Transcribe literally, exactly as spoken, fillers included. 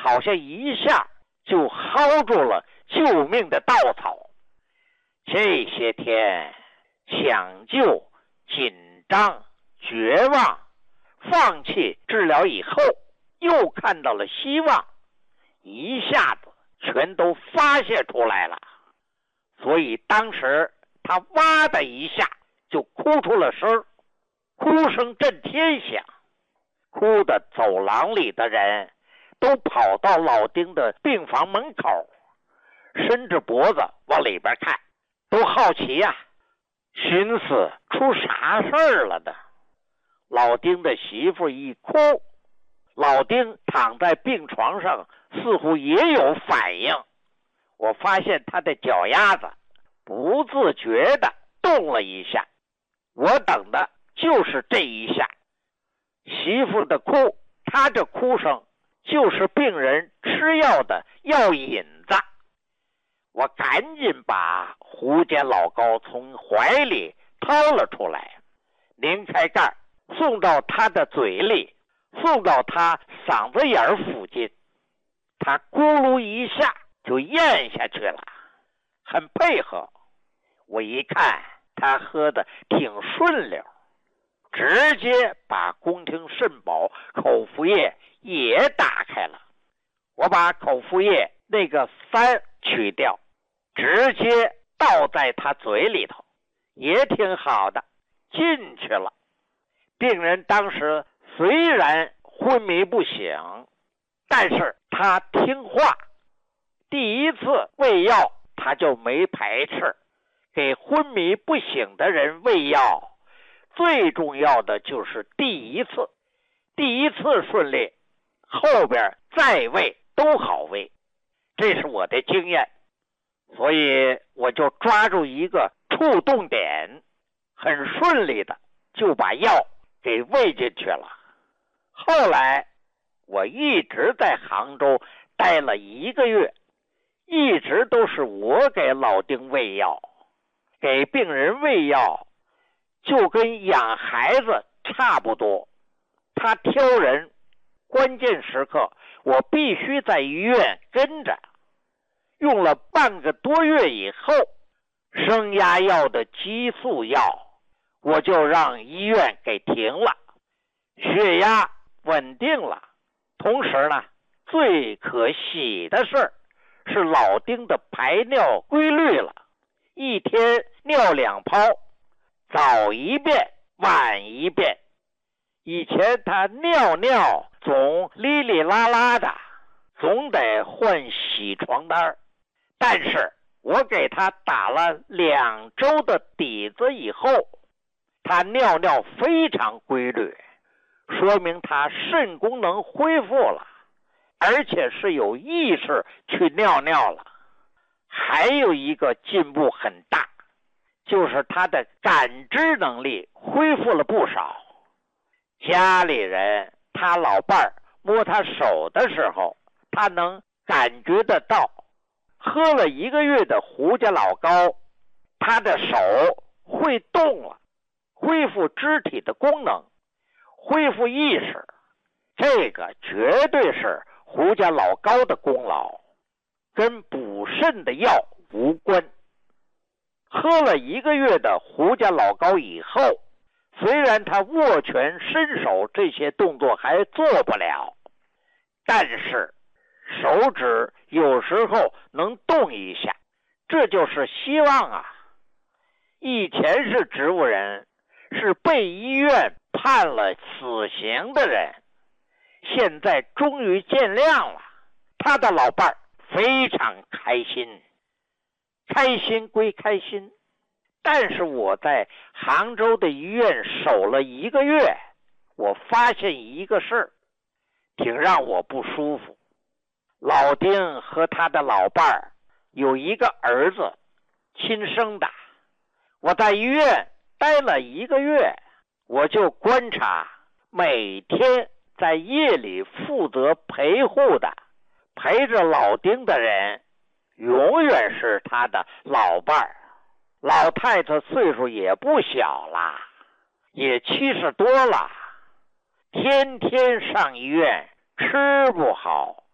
好像一下就薅住了救命的稻草。这些天抢救、紧张、绝望、放弃治疗以后，又看到了希望，一下子全都发泄出来了。所以当时他哇的一下就哭出了声，哭声震天响，哭的走廊里的人都跑到老丁的病房门口，伸着脖子往里边看，都好奇呀、啊，寻思出啥事儿了呢？老丁的媳妇一哭，老丁躺在病床上似乎也有反应，我发现他的脚丫子不自觉地动了一下，我等的就是这一下。媳妇的哭，他这哭声就是病人吃药的药引子。我赶紧把胡家老高从怀里掏了出来，拧开盖，送到他的嘴里，送到他嗓子眼附近，他咕噜一下就咽下去了，很配合。我一看他喝的挺顺溜，直接把宫廷肾宝口服液也打开了。我把口服液那个三取掉，直接倒在他嘴里头，也挺好的，进去了。病人当时虽然昏迷不醒，但是他听话，第一次喂药他就没排斥。给昏迷不醒的人喂药，最重要的就是第一次，第一次顺利，后边再喂都好喂，这是我的经验。所以我就抓住一个触动点，很顺利的就把药给喂进去了。后来我一直在杭州待了一个月，一直都是我给老丁喂药。给病人喂药就跟养孩子差不多，他挑人，关键时刻我必须在医院跟着。用了半个多月以后，升压药的激素药我就让医院给停了，血压稳定了。同时呢，最可喜的事是老丁的排尿规律了，一天尿两泡，早一遍晚一遍。以前他尿尿总哩哩啦啦的，总得换洗床单，但是我给他打了两周的底子以后，他尿尿非常规律，说明他肾功能恢复了，而且是有意识去尿尿了。还有一个进步很大，就是他的感知能力恢复了不少。家里人他老伴儿摸他手的时候，他能感觉得到。喝了一个月的胡家老高，他的手会动了，恢复肢体的功能，恢复意识，这个绝对是胡家老高的功劳，跟补肾的药无关。喝了一个月的胡家老高以后，虽然他握拳伸手这些动作还做不了，但是手指有时候能动一下，这就是希望啊。以前是植物人，是被医院判了死刑的人，现在终于见谅了，他的老伴儿非常开心。开心归开心，但是我在杭州的医院守了一个月，我发现一个事儿，挺让我不舒服。老丁和他的老伴儿有一个儿子，亲生的。我在医院待了一个月，我就观察，每天在夜里负责陪护的，陪着老丁的人，永远是他的老伴儿。老太太岁数也不小了，也七十多了，天天上医院，吃不好，